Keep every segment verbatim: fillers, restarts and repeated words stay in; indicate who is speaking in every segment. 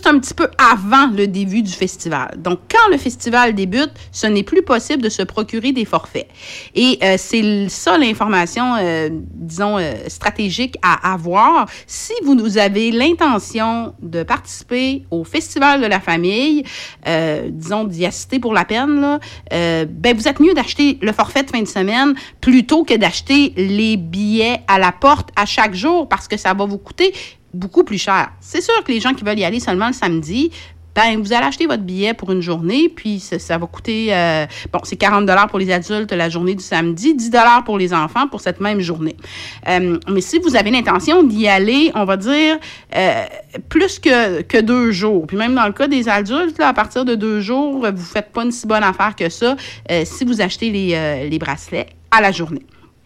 Speaker 1: juste un petit peu avant le début du festival. Donc, quand le festival débute, ce n'est plus possible de se procurer des forfaits. Et euh, c'est ça l'information, euh, disons, euh, stratégique à avoir. Si vous avez l'intention de participer au Festival de la famille, euh, disons, d'y assister pour la peine, là, euh, ben, vous êtes mieux d'acheter le forfait de fin de semaine plutôt que d'acheter les billets à la porte à chaque jour parce que ça va vous coûter beaucoup plus cher. C'est sûr que les gens qui veulent y aller seulement le samedi, ben vous allez acheter votre billet pour une journée, puis ça, ça va coûter, euh, bon, c'est quarante dollars pour les adultes la journée du samedi, dix dollars pour les enfants pour cette même journée. Euh, mais si vous avez l'intention d'y aller, on va dire, euh, plus que, que deux jours, puis même dans le cas des adultes, là, à partir de deux jours, vous ne faites pas une si bonne affaire que ça euh, si vous achetez les, euh, les bracelets à la journée.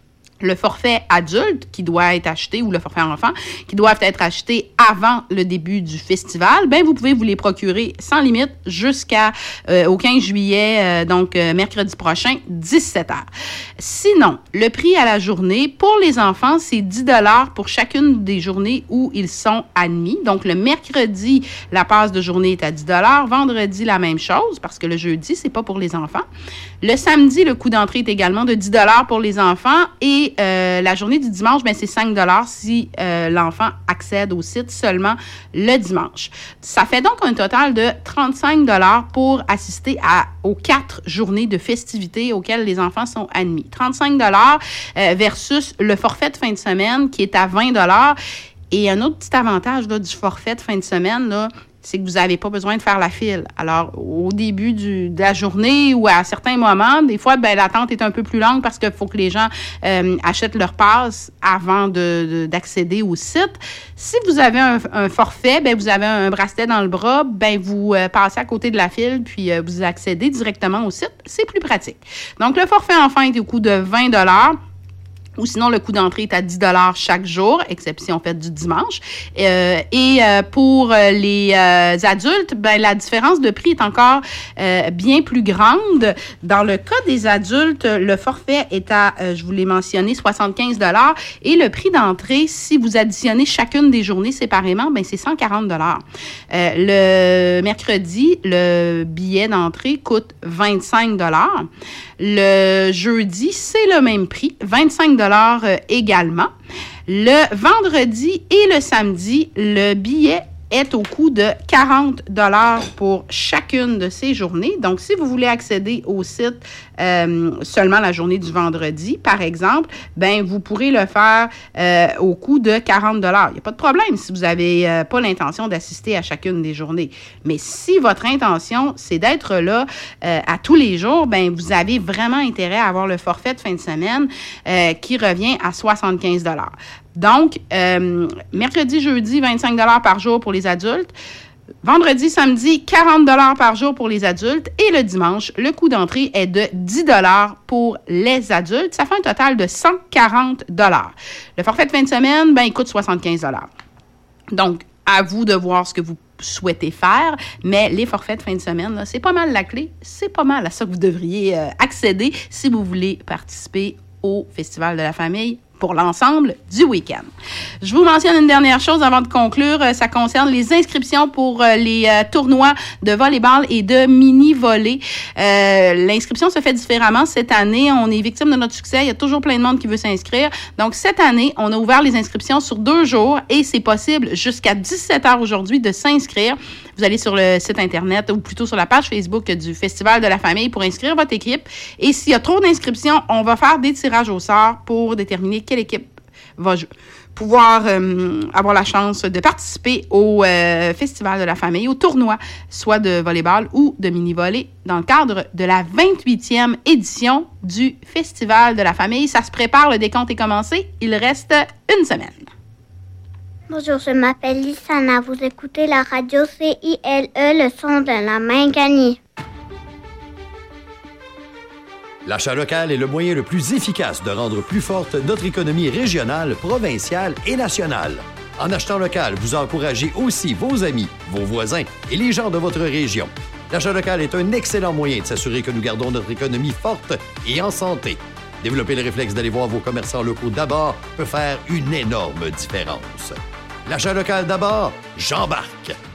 Speaker 1: Le forfait adulte qui doit être acheté ou le forfait enfant qui doivent être achetés avant le début du festival, ben vous pouvez vous les procurer sans limite jusqu'à euh, au quinze juillet, euh, donc euh, mercredi prochain, dix-sept heures. Sinon, le prix à la journée pour les enfants, c'est dix dollars pour chacune des journées où ils sont admis. Donc le mercredi, la passe de journée est à dix dollars, vendredi la même chose parce que le jeudi, c'est pas pour les enfants. Le samedi, le coût d'entrée est également de dix dollars pour les enfants et Euh, la journée du dimanche, ben, c'est cinq dollars si euh, l'enfant accède au site seulement le dimanche. Ça fait donc un total de trente-cinq dollars pour assister à, aux quatre journées de festivités auxquelles les enfants sont admis. trente-cinq dollars euh, versus le forfait de fin de semaine qui est à vingt dollars. Et un autre petit avantage là, du forfait de fin de semaine, là, c'est que vous n'avez pas besoin de faire la file. Alors, au début du, de la journée ou à certains moments, des fois, ben, l'attente est un peu plus longue parce qu'il faut que les gens euh, achètent leur passe avant de, de, d'accéder au site. Si vous avez un, un forfait, ben, vous avez un bracelet dans le bras, ben, vous euh, passez à côté de la file puis euh, vous accédez directement au site. C'est plus pratique. Donc, le forfait enfant est au coût de vingt dollars. Ou sinon, le coût d'entrée est à dix dollars chaque jour, exception faite du dimanche. Euh, et euh, pour les euh, adultes, ben, la différence de prix est encore euh, bien plus grande. Dans le cas des adultes, le forfait est à, euh, je vous l'ai mentionné, soixante-quinze dollars. Et le prix d'entrée, si vous additionnez chacune des journées séparément, ben, c'est cent quarante dollars. Euh, le mercredi, le billet d'entrée coûte vingt-cinq dollars. Le jeudi, c'est le même prix, vingt-cinq dollars également. Le vendredi et le samedi, le billet est au coût de quarante dollars pour chacune de ces journées. Donc, si vous voulez accéder au site euh, seulement la journée du vendredi, par exemple, ben vous pourrez le faire euh, au coût de quarante dollars. Il n'y a pas de problème si vous n'avez euh, pas l'intention d'assister à chacune des journées. Mais si votre intention, c'est d'être là euh, à tous les jours, ben vous avez vraiment intérêt à avoir le forfait de fin de semaine euh, qui revient à soixante-quinze dollars. Donc, euh, mercredi, jeudi, vingt-cinq dollars par jour pour les adultes. Vendredi, samedi, quarante dollars par jour pour les adultes. Et le dimanche, le coût d'entrée est de dix dollars pour les adultes. Ça fait un total de cent quarante dollars. Le forfait de fin de semaine, ben, il coûte soixante-quinze dollars. Donc, à vous de voir ce que vous souhaitez faire, mais les forfaits de fin de semaine, là, c'est pas mal la clé. C'est pas mal à ça que vous devriez euh, accéder si vous voulez participer au Festival de la famille pour l'ensemble du week-end. Je vous mentionne une dernière chose avant de conclure. Ça concerne les inscriptions pour les euh, tournois de volleyball et de mini-volley. Euh, l'inscription se fait différemment cette année. On est victime de notre succès. Il y a toujours plein de monde qui veut s'inscrire. Donc, cette année, on a ouvert les inscriptions sur deux jours et c'est possible jusqu'à dix-sept heures aujourd'hui de s'inscrire. Vous allez sur le site Internet ou plutôt sur la page Facebook du Festival de la famille pour inscrire votre équipe. Et s'il y a trop d'inscriptions, on va faire des tirages au sort pour déterminer quelle équipe va pouvoir euh, avoir la chance de participer au euh, Festival de la famille, au tournoi, soit de volleyball ou de mini-volley, dans le cadre de la vingt-huitième édition du Festival de la famille. Ça se prépare, le décompte est commencé. Il reste une semaine.
Speaker 2: Bonjour, je m'appelle Lissana. Vous écoutez la radio C I L E, le son de la Mingani.
Speaker 3: L'achat local est le moyen le plus efficace de rendre plus forte notre économie régionale, provinciale et nationale. En achetant local, vous encouragez aussi vos amis, vos voisins et les gens de votre région. L'achat local est un excellent moyen de s'assurer que nous gardons notre économie forte et en santé. Développer le réflexe d'aller voir vos commerçants locaux d'abord peut faire une énorme différence. L'achat local d'abord, j'embarque.